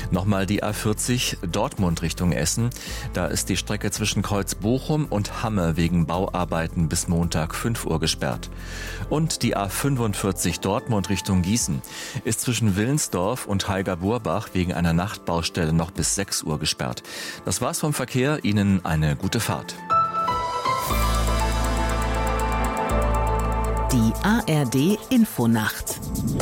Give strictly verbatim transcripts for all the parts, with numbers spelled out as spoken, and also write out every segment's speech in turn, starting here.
Nochmal die A vierzig Dortmund Richtung Essen. Da ist die Strecke zwischen Kreuz-Bochum und Hamme wegen Bauarbeiten bis Montag fünf Uhr gesperrt. Und die A fünfundvierzig Dortmund Richtung Gießen ist zwischen Willensdorf und Heiger-Burbach wegen einer Nachtbaustelle noch bis sechs Uhr gesperrt. Das war's vom Verkehr. Ihnen eine gute Fahrt. Die A R D Infonacht.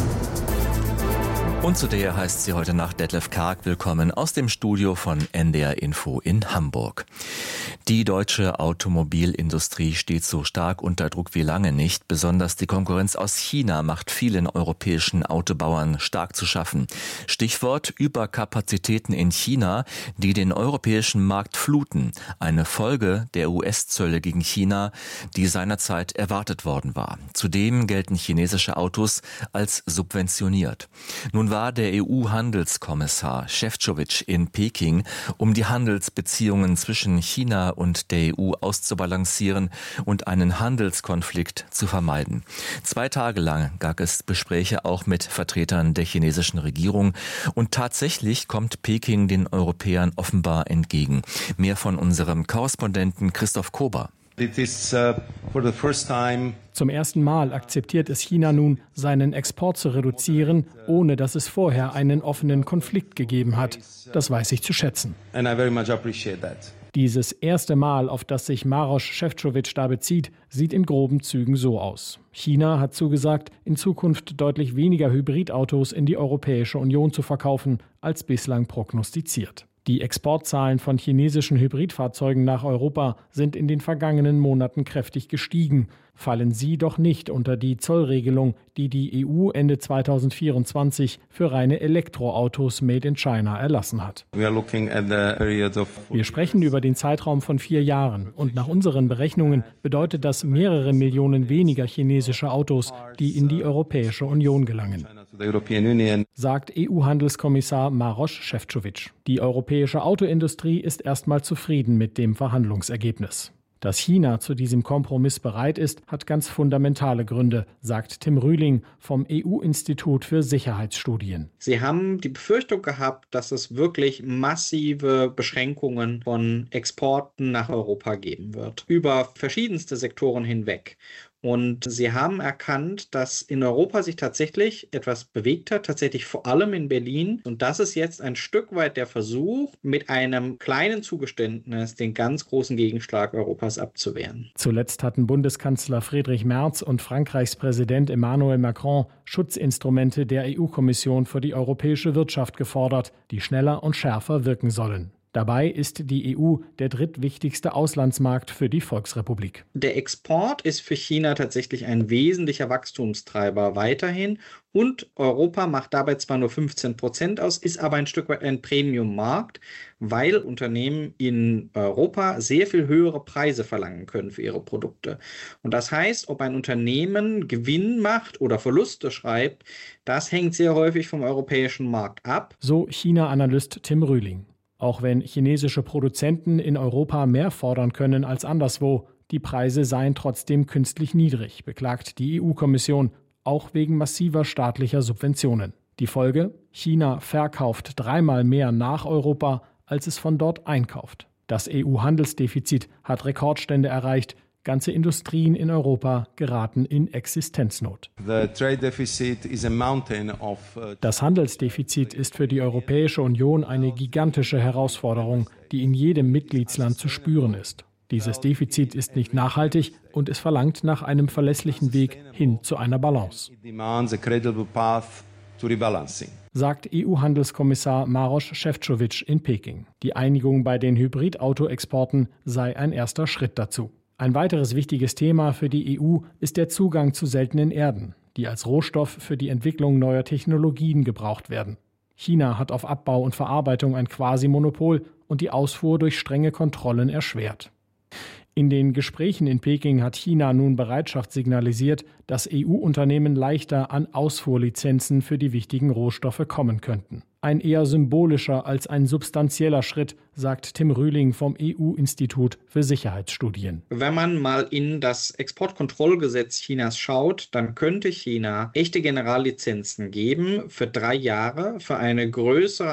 Und zu der heißt sie heute Nacht Detlef Karg willkommen aus dem Studio von N D R Info in Hamburg. Die deutsche Automobilindustrie steht so stark unter Druck wie lange nicht. Besonders die Konkurrenz aus China macht vielen europäischen Autobauern stark zu schaffen. Stichwort Überkapazitäten in China, die den europäischen Markt fluten. Eine Folge der U S-Zölle gegen China, die seinerzeit erwartet worden war. Zudem gelten chinesische Autos als subventioniert. Nun war der E U-Handelskommissar Šefčovič in Peking, um die Handelsbeziehungen zwischen China und der E U auszubalancieren und einen Handelskonflikt zu vermeiden. Zwei Tage lang gab es Gespräche auch mit Vertretern der chinesischen Regierung und tatsächlich kommt Peking den Europäern offenbar entgegen. Mehr von unserem Korrespondenten Christoph Kober. It is, uh, for the first time Zum ersten Mal akzeptiert es China nun, seinen Export zu reduzieren, ohne dass es vorher einen offenen Konflikt gegeben hat. Das weiß ich zu schätzen. And I very much appreciate that. Dieses erste Mal, auf das sich Maroš Šefčovič da bezieht, sieht in groben Zügen so aus. China hat zugesagt, in Zukunft deutlich weniger Hybridautos in die Europäische Union zu verkaufen, als bislang prognostiziert. Die Exportzahlen von chinesischen Hybridfahrzeugen nach Europa sind in den vergangenen Monaten kräftig gestiegen. Fallen sie doch nicht unter die Zollregelung, die die E U Ende zweitausendvierundzwanzig für reine Elektroautos made in China erlassen hat. Wir sprechen über den Zeitraum von vier Jahren und nach unseren Berechnungen bedeutet das mehrere Millionen weniger chinesische Autos, die in die Europäische Union gelangen, sagt E U-Handelskommissar Maroš Šefčovič. Die europäische Autoindustrie ist erstmal zufrieden mit dem Verhandlungsergebnis. Dass China zu diesem Kompromiss bereit ist, hat ganz fundamentale Gründe, sagt Tim Rühling vom E U-Institut für Sicherheitsstudien. Sie haben die Befürchtung gehabt, dass es wirklich massive Beschränkungen von Exporten nach Europa geben wird, über verschiedenste Sektoren hinweg. Und sie haben erkannt, dass in Europa sich tatsächlich etwas bewegt hat, tatsächlich vor allem in Berlin. Und das ist jetzt ein Stück weit der Versuch, mit einem kleinen Zugeständnis den ganz großen Gegenschlag Europas abzuwehren. Zuletzt hatten Bundeskanzler Friedrich Merz und Frankreichs Präsident Emmanuel Macron Schutzinstrumente der E U-Kommission für die europäische Wirtschaft gefordert, die schneller und schärfer wirken sollen. Dabei ist die E U der drittwichtigste Auslandsmarkt für die Volksrepublik. Der Export ist für China tatsächlich ein wesentlicher Wachstumstreiber weiterhin. Und Europa macht dabei zwar nur fünfzehn Prozent aus, ist aber ein Stück weit ein Premium-Markt, weil Unternehmen in Europa sehr viel höhere Preise verlangen können für ihre Produkte. Und das heißt, ob ein Unternehmen Gewinn macht oder Verluste schreibt, das hängt sehr häufig vom europäischen Markt ab. So China-Analyst Tim Rühling. Auch wenn chinesische Produzenten in Europa mehr fordern können als anderswo, die Preise seien trotzdem künstlich niedrig, beklagt die E U-Kommission, auch wegen massiver staatlicher Subventionen. Die Folge? China verkauft dreimal mehr nach Europa, als es von dort einkauft. Das E U-Handelsdefizit hat Rekordstände erreicht. Ganze Industrien in Europa geraten in Existenznot. Das Handelsdefizit ist für die Europäische Union eine gigantische Herausforderung, die in jedem Mitgliedsland zu spüren ist. Dieses Defizit ist nicht nachhaltig und es verlangt nach einem verlässlichen Weg hin zu einer Balance, sagt E U-Handelskommissar Maroš Šefčovič in Peking. Die Einigung bei den Hybridauto-Exporten sei ein erster Schritt dazu. Ein weiteres wichtiges Thema für die E U ist der Zugang zu seltenen Erden, die als Rohstoff für die Entwicklung neuer Technologien gebraucht werden. China hat auf Abbau und Verarbeitung ein Quasi-Monopol und die Ausfuhr durch strenge Kontrollen erschwert. In den Gesprächen in Peking hat China nun Bereitschaft signalisiert, dass E U-Unternehmen leichter an Ausfuhrlizenzen für die wichtigen Rohstoffe kommen könnten. Ein eher symbolischer als ein substanzieller Schritt, sagt Tim Rühling vom E U-Institut für Sicherheitsstudien. Wenn man mal in das Exportkontrollgesetz Chinas schaut, dann könnte China echte Generallizenzen geben für drei Jahre für eine größere